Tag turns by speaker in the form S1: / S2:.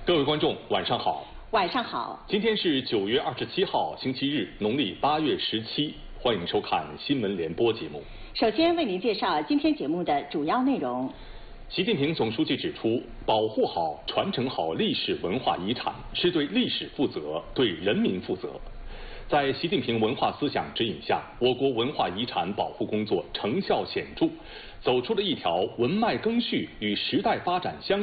S1: 各位观众，晚上好。
S2: 晚上好。
S1: 今天是9月27号，星期日，农历8月17。欢迎收看新闻联播节目。
S2: 首先为您介绍今天节目的主要内容。
S1: 习近平总书记指出，保护好、传承好历史文化遗产，是对历史负责、对人民负责。在习近平文化思想指引下，我国文化遗产保护工作成效显著，走出了一条文脉更续与时代发展相